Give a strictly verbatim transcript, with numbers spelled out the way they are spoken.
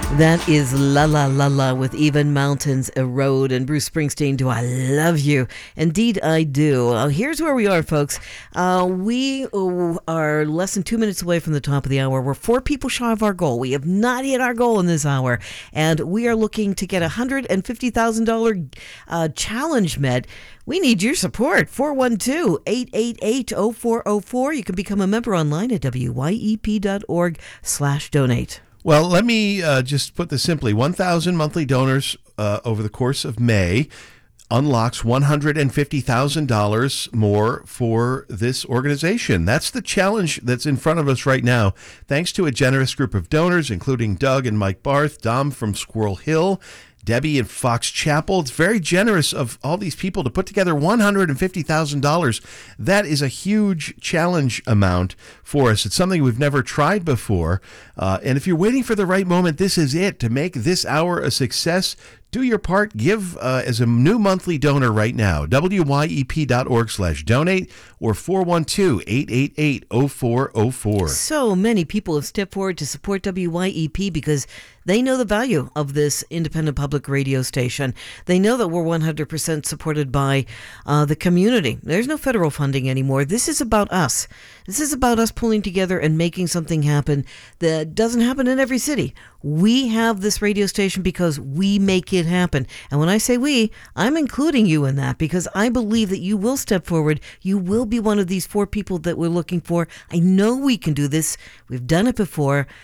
That is La La La La with Even Mountains Erode, and Bruce Springsteen, Do I Love You? Indeed, I do. Uh, here's where we are, folks. Uh, we uh, are less than two minutes away from the top of the hour. We're four people shy of our goal. We have not hit our goal in this hour, and we are looking to get a one hundred fifty thousand dollars uh, challenge met. We need your support. four one two, eight eight eight, zero four zero four. You can become a member online at W Y E P dot org slash donate. Well, let me uh, just put this simply. one thousand monthly donors uh, over the course of May unlocks one hundred fifty thousand dollars more for this organization. That's the challenge that's in front of us right now. Thanks to a generous group of donors, including Doug and Mike Barth, Dom from Squirrel Hill, Debbie in Fox Chapel. It's very generous of all these people to put together one hundred fifty thousand dollars. That is a huge challenge amount for us. It's something we've never tried before. Uh, and if you're waiting for the right moment, this is it. To make this hour a success, do your part. Give uh, as a new monthly donor right now. W Y E P dot org slash donate or four one two, eight eight eight, zero four zero four. So many people have stepped forward to support W Y E P because they know the value of this independent public radio station. They know that we're one hundred percent supported by uh, the community. There's no federal funding anymore. This is about us. This is about us pulling together and making something happen that doesn't happen in every city. We have this radio station because we make it happen. And when I say we, I'm including you in that because I believe that you will step forward. You will be one of these four people that we're looking for. I know we can do this. We've done it before.